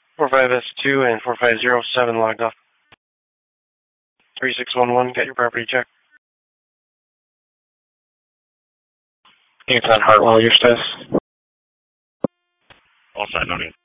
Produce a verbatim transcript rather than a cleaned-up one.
four five S two and four five zero seven logged off. three six one one, get your property checked. It's on Hartwell, your status. All set, no need.